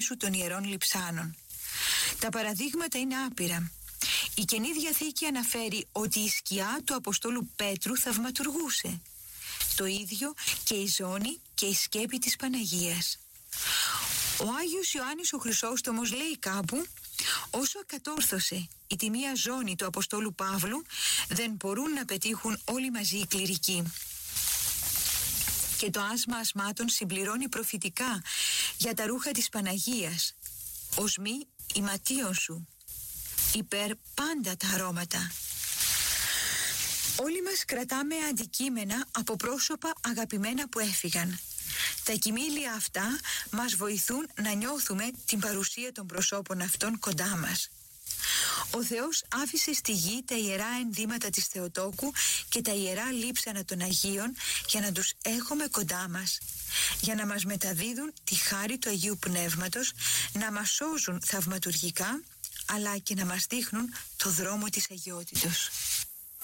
Διονύσου των Ιερών Λειψάνων. Τα παραδείγματα είναι άπειρα. Η Καινή Διαθήκη αναφέρει ότι η σκιά του Αποστόλου Πέτρου θαυματουργούσε. Το ίδιο και η ζώνη και η σκέπη της Παναγίας. Ο Άγιος Ιωάννης ο Χρυσόστομος λέει κάπου: όσο ακατόρθωσε η τιμία ζώνη του Αποστόλου Παύλου, δεν μπορούν να πετύχουν όλοι μαζί οι κληρικοί. Και το άσμα ασμάτων συμπληρώνει προφητικά για τα ρούχα της Παναγίας. Οσμή ηματίων σου, υπέρ πάντα τα αρώματα. Όλοι μας κρατάμε αντικείμενα από πρόσωπα αγαπημένα που έφυγαν. Τα κοιμήλια αυτά μας βοηθούν να νιώθουμε την παρουσία των προσώπων αυτών κοντά μας. Ο Θεός άφησε στη γη τα ιερά ενδύματα της Θεοτόκου και τα ιερά λείψανα των Αγίων για να τους έχουμε κοντά μας, για να μας μεταδίδουν τη χάρη του Αγίου Πνεύματος, να μας σώζουν θαυματουργικά, αλλά και να μας δείχνουν το δρόμο της αγιότητος.